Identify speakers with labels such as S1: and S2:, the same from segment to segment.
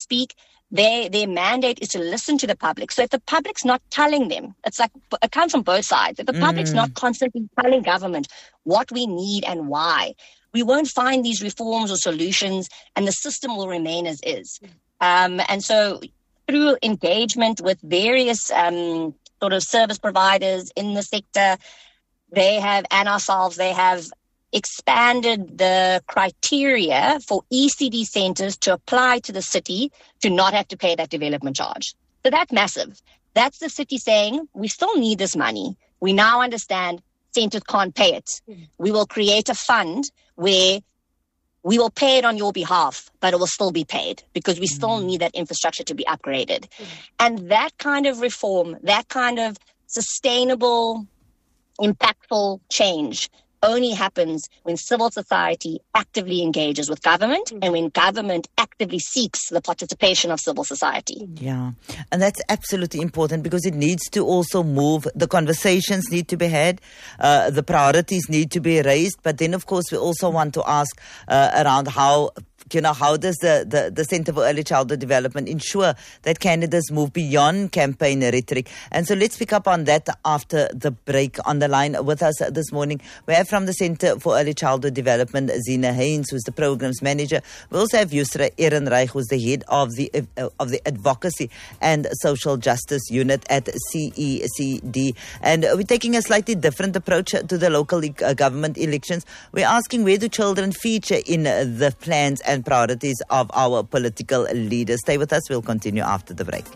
S1: speak, their mandate is to listen to the public. So if the public's not telling them, it's like it comes from both sides. If the public's not constantly telling government what we need and why, we won't find these reforms or solutions, and the system will remain as is. And so through engagement with various sort of service providers in the sector, they have expanded the criteria for ECD centers to apply to the city to not have to pay that development charge. So that's massive. That's the city saying, we still need this money. We now understand centers can't pay it. We will create a fund where we will pay it on your behalf, but it will still be paid because we still need that infrastructure to be upgraded. And that kind of reform, that kind of sustainable, impactful change only happens when civil society actively engages with government and when government actively seeks the participation of civil society.
S2: Yeah, and that's absolutely important because it needs to also move. The conversations need to be had, the priorities need to be raised, but then of course we also want to ask around how does the Centre for Early Childhood Development ensure that candidates move beyond campaign rhetoric? And so let's pick up on that after the break. On the line with us this morning, we have from the Centre for Early Childhood Development, Zina Haynes, who's the Programs Manager. We also have Yusra Ehrenreich, who's the Head of the Advocacy and Social Justice Unit at CECD. And we're taking a slightly different approach to the local government elections. We're asking, where do children feature in the plans and priorities of our political leaders? Stay with us. We'll continue after the break.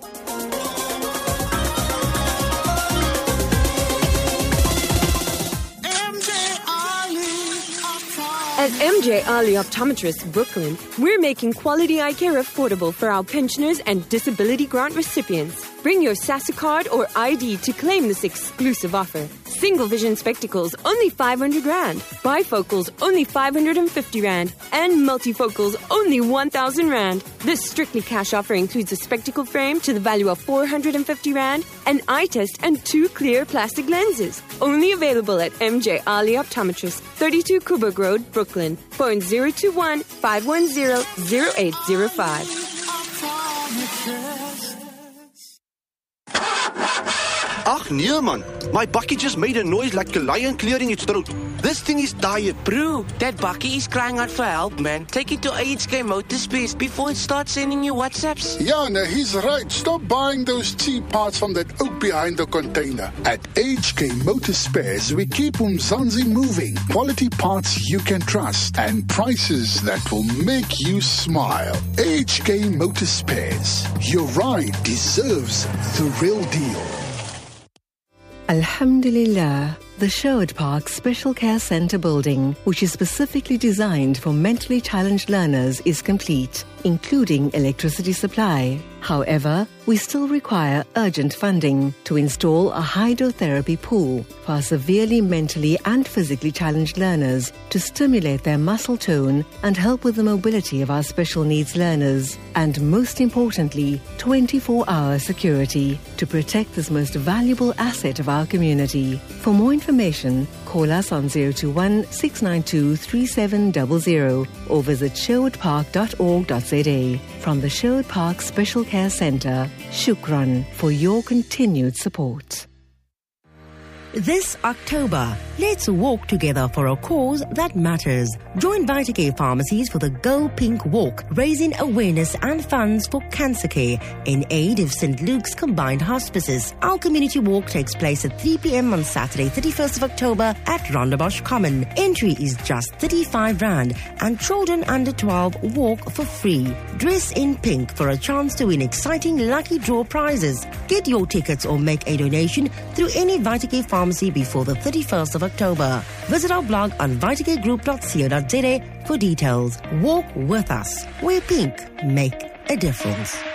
S3: At MJ Ali Optometrists Brooklyn, we're making quality eye care affordable for our pensioners and disability grant recipients. Bring your SASU card or ID to claim this exclusive offer. Single vision spectacles, only 500 Rand. Bifocals, only 550 Rand. And multifocals, only 1,000 Rand. This strictly cash offer includes a spectacle frame to the value of 450 Rand, an eye test, and 2 clear plastic lenses. Only available at MJ Ali Optometrists, 32 Coburg Road, Brooklyn. Phone 021-510-0805.
S4: Ach nee man, my bakkie just made a noise like a lion clearing its throat. This thing is tired.
S5: Bro, that bakkie is crying out for help, man. Take it to HK Motorspares before it starts sending you WhatsApps.
S6: Yeah, no, he's right. Stop buying those cheap parts from that oak behind the container. At HK Motorspares, we keep Umzansi moving. Quality parts you can trust and prices that will make you smile. HK Motorspares. Your ride deserves the real deal.
S7: Alhamdulillah, the Sherwood Park Special Care Centre building, which is specifically designed for mentally challenged learners, is complete, including electricity supply. However, we still require urgent funding to install a hydrotherapy pool for our severely mentally and physically challenged learners to stimulate their muscle tone and help with the mobility of our special needs learners. And most importantly, 24-hour security to protect this most valuable asset of our community. For more information, call us on 021-692-3700 or visit sherwoodpark.org.za. From the Sherwood Park Special Care Centre, Shukran for your continued support.
S8: This October, let's walk together for a cause that matters. Join VitaCare Pharmacies for the Go Pink Walk, raising awareness and funds for cancer care in aid of St. Luke's Combined Hospices. Our community walk takes place at 3 p.m. on Saturday, 31st of October at Rondebosch Common. Entry is just 35 Rand and children under 12 walk for free. Dress in pink for a chance to win exciting lucky draw prizes. Get your tickets or make a donation through any VitaCare Pharmacy before the 31st of October. Visit our blog on vitacaregroup.co.za for details. Walk with us, where pink make a difference.